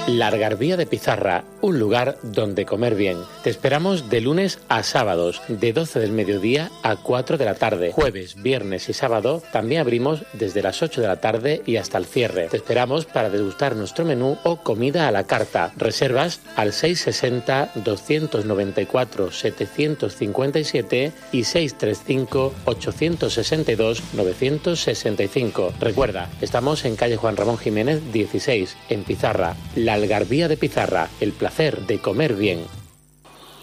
La Algarabía de Pizarra, un lugar donde comer bien. Te esperamos de lunes a sábados, de 12 del mediodía a 4 de la tarde. Jueves, viernes y sábado también abrimos desde las 8 de la tarde y hasta el cierre. Te esperamos para degustar nuestro menú o comida a la carta. Reservas al 660-294-757 y 635-862-965. Recuerda, estamos en calle Juan Ramón Jiménez 16, en Pizarra. La Algarabía de Pizarra, el placer de comer bien.